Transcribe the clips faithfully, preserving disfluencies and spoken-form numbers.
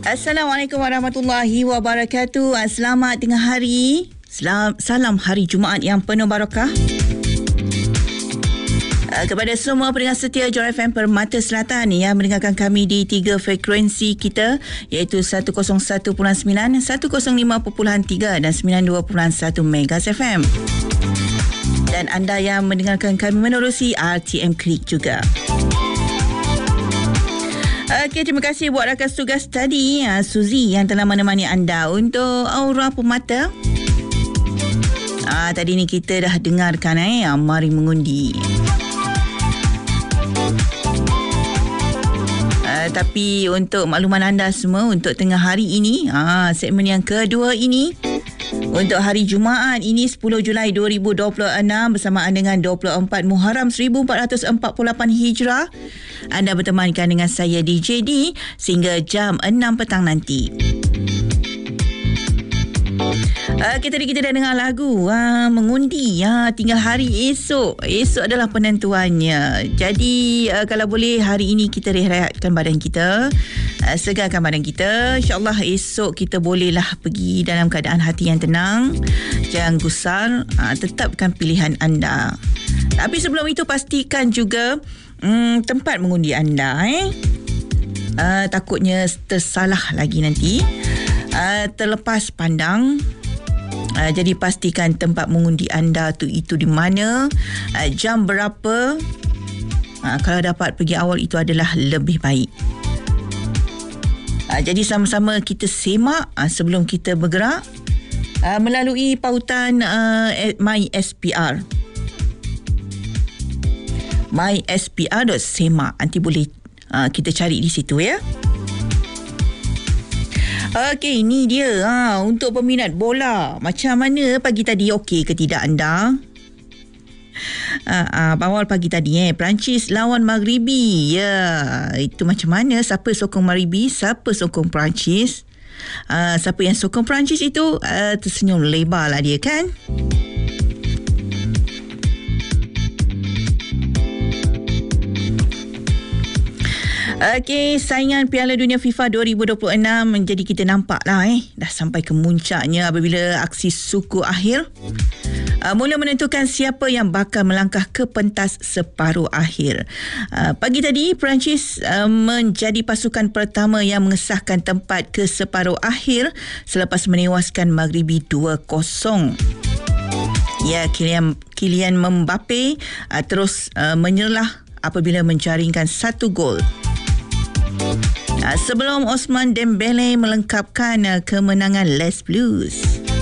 Assalamualaikum warahmatullahi wabarakatuh. Selamat tengah hari. Salam, salam hari Jumaat yang penuh barakah. Kepada semua pendengar setia Johor F M Permata Selatan yang mendengarkan kami di tiga frekuensi kita, iaitu seratus satu perpuluhan sembilan, seratus lima perpuluhan tiga dan sembilan puluh dua perpuluhan satu Megas F M. Dan anda yang mendengarkan kami menerusi R T M Klik juga. Okey, terima kasih buat rakan tugas tadi, Suzy, yang telah menemani anda untuk Aura Permata. Ah, tadi ni kita dah dengarkan eh, Mari Mengundi. Uh, tapi untuk makluman anda semua, untuk tengah hari ini, ah, segmen yang kedua ini, untuk hari Jumaat ini sepuluh Julai dua ribu dua puluh enam bersamaan dengan dua puluh empat Muharram seribu empat ratus empat puluh lapan Hijrah, anda bertemankan dengan saya D J D sehingga jam enam petang nanti. Uh, kita tadi kita dah dengar lagu uh, Mengundi, uh, tinggal hari esok. Esok adalah penentuannya. Jadi uh, kalau boleh hari ini kita rehatkan badan kita, uh, segarkan badan kita. InsyaAllah esok kita bolehlah pergi dalam keadaan hati yang tenang. Jangan gusar, uh, tetapkan pilihan anda. Tapi sebelum itu pastikan juga um, tempat mengundi anda eh. Uh, takutnya tersalah lagi nanti, uh, terlepas pandang. Uh, jadi pastikan tempat mengundi anda tu itu di mana, uh, jam berapa. Uh, kalau dapat pergi awal itu adalah lebih baik. Uh, jadi sama-sama kita semak uh, sebelum kita bergerak uh, melalui pautan uh, My S P R. my s p r dot semak. Nanti boleh uh, kita cari di situ ya. Okey, ini dia ha, untuk peminat bola. Macam mana pagi tadi, okey ke tidak anda? Uh, uh, awal pagi tadi eh, Perancis lawan Maghribi. Ya, itu macam mana? Siapa sokong Maghribi? Siapa sokong Perancis? Uh, siapa yang sokong Perancis itu uh, tersenyum lebar lah dia kan? Okey, saingan Piala Dunia FIFA dua ribu dua puluh enam, menjadi kita nampak lah eh, dah sampai ke muncaknya apabila aksi suku akhir uh, mula menentukan siapa yang bakal melangkah ke pentas separuh akhir. Uh, pagi tadi, Perancis uh, menjadi pasukan pertama yang mengesahkan tempat ke separuh akhir selepas menewaskan Maghribi dua kosong. Ya, Kylian, Kylian Mbappe uh, terus uh, menyerlah apabila menjaringkan satu gol. Uh, sebelum Ousmane Dembele melengkapkan uh, kemenangan Les Blues.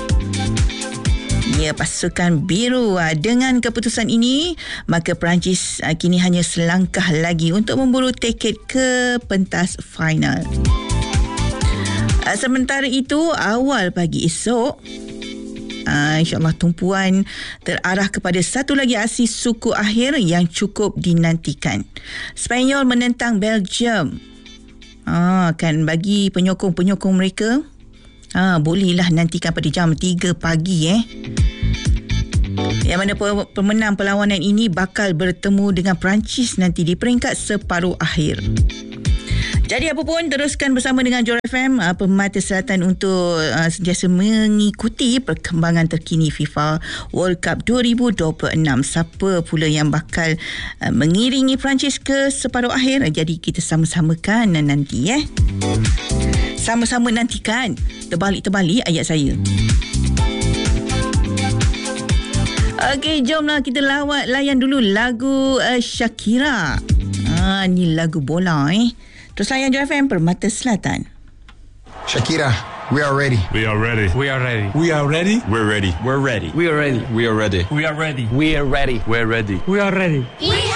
Ya, pasukan biru uh, dengan keputusan ini, maka Perancis uh, kini hanya selangkah lagi untuk memburu tiket ke pentas final. Uh, sementara itu, awal pagi esok, uh, insyaAllah tumpuan terarah kepada satu lagi aksi suku akhir yang cukup dinantikan. Spanyol menentang Belgium. Ah, kan bagi penyokong-penyokong mereka, ah, bolehlah nantikan pada jam tiga pagi eh. Yang mana pemenang perlawanan ini bakal bertemu dengan Perancis nanti di peringkat separuh akhir. Jadi apa pun, teruskan bersama dengan Johor F M uh, Permata Selatan untuk uh, sentiasa mengikuti perkembangan terkini FIFA World Cup dua ribu dua puluh enam. Siapa pula yang bakal uh, mengiringi Perancis ke separuh akhir? Jadi kita sama-samakan nanti eh. Sama-sama nantikan. Terbalik-terbalik ayat saya. Okey, jomlah kita lawat layan dulu lagu uh, Shakira. Ah, ni lagu bola eh. Terus layan Johor F M Permata Selatan. Shakira, we are ready. We are ready. We are ready. We are ready. We're ready. We're ready. We are ready. We are ready. We are ready. We are ready. We're ready. We're ready. We are ready. We